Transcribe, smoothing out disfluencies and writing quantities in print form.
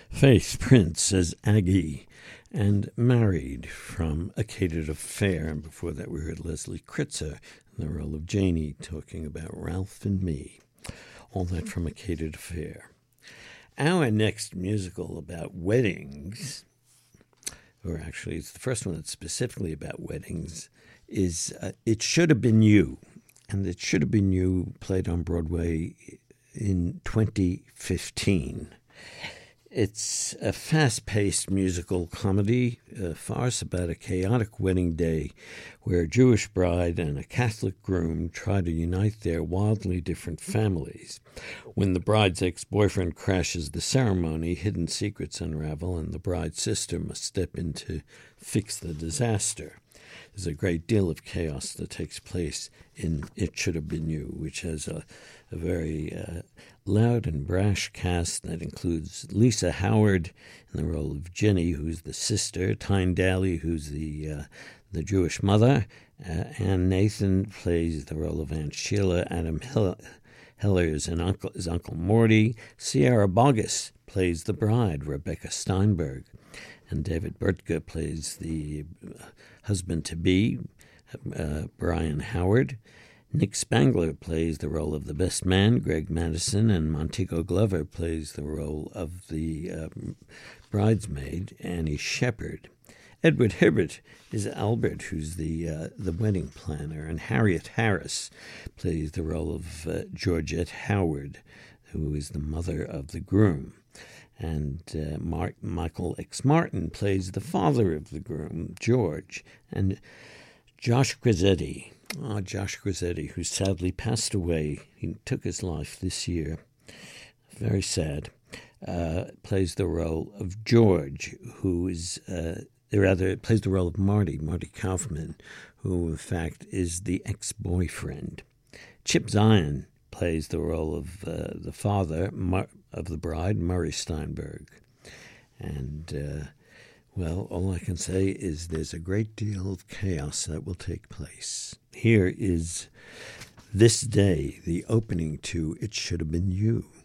Faith Prince as Aggie, and Married from A Catered Affair. And before that, we heard Leslie Kritzer in the role of Janie talking about Ralph and Me. All that from A Catered Affair. Our next musical about weddings, or actually it's the first one that's specifically about weddings, is It Should Have Been You. And It Should Have Been You played on Broadway in 2015. It's a fast-paced musical comedy, a farce about a chaotic wedding day where a Jewish bride and a Catholic groom try to unite their wildly different families. When the bride's ex-boyfriend crashes the ceremony, hidden secrets unravel, and the bride's sister must step in to fix the disaster. There's a great deal of chaos that takes place in It Should Have Been You, which has a very loud and brash cast that includes Lisa Howard in the role of Jenny, who's the sister, Tyne Daly, who's the Jewish mother, Ann Nathan plays the role of Aunt Sheila, Adam Heller is Uncle Morty, Sierra Boggess plays the bride, Rebecca Steinberg, and David Burtka plays the husband-to-be, Brian Howard. Nick Spangler plays the role of the best man, Greg Madison, and Montego Glover plays the role of the bridesmaid, Annie Shepherd. Edward Hibbert is Albert, who's the wedding planner, and Harriet Harris plays the role of Georgette Howard, who is the mother of the groom. And Michael X. Martin plays the father of the groom, George. And Josh Grizzetti, who sadly passed away, he took his life this year, very sad, plays the role of George, who is, plays the role of Marty Kaufman, who in fact is the ex-boyfriend. Chip Zien plays the role of the father of the bride, Murray Steinberg. And, well, all I can say is there's a great deal of chaos that will take place. Here is This Day, the opening to It Should Have Been You.